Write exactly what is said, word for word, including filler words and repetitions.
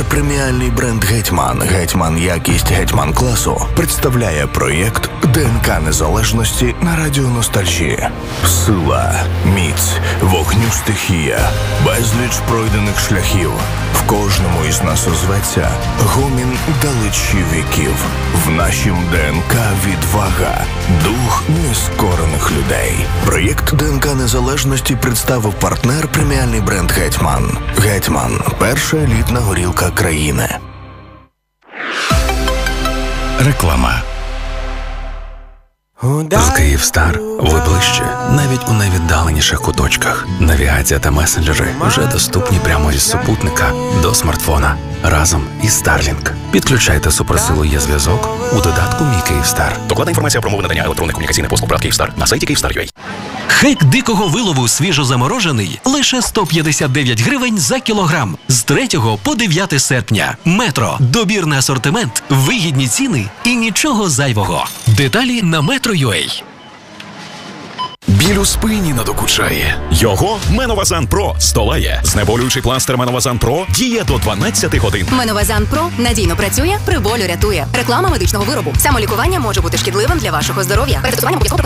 преміальний бренд «Гетьман», «Гетьман якість Гетьман класу» представляє проєкт «ДНК незалежності» на радіо Ностальжі. Сила, міць, вогню стихія, безліч пройдених шляхів. В кожному із нас озветься гомін далечі віків. В нашім ДНК відвага, дух нескорених людей. Проєкт «ДНК незалежності» представив партнер преміальний бренд «Гетьман». «Гетьман» – перша елітна горілка країни. Реклама. З Київстар ви ближче, навіть у найвіддаленіших куточках. Навігація та месенджери вже доступні прямо із супутника до смартфона. Разом із Starlink. Підключайте суперсилу є-зв'язок у додатку «Мій Київстар». Докладна інформація про умови надання електронних комунікаційних послуг брат Київстар на сайті київстар крапка ю а. Хек дикого вилову свіжозаморожений лише сто п'ятдесят дев'ять гривень за кілограм. З третього по дев'яте серпня. Метро. Добірний асортимент, вигідні ціни і нічого зайвого. Деталі на метро крапка ю а. Біль у спині надокучає. Його Меновазан Про здолає. Знеболюючий пластир Меновазан Про діє до дванадцяти годин. Меновазан Про надійно працює, при болю рятує. Реклама медичного виробу. Самолікування може бути шкідливим для вашого здоров'я. Перед застосуванням обов'язково